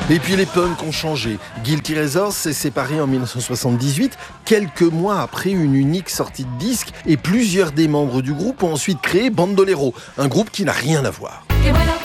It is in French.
Et puis les punks ont changé. Guilty Razors s'est séparé en 1978, quelques mois après une unique sortie de disque, et plusieurs des membres du groupe ont ensuite créé Bandolero, un groupe qui n'a rien à voir. Et voilà.